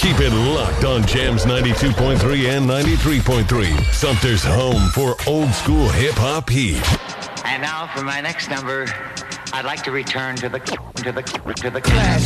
Keep it locked on Jams 92.3 and 93.3. Sumter's home for old school hip-hop heat. And now for my next number, I'd like to return to the class.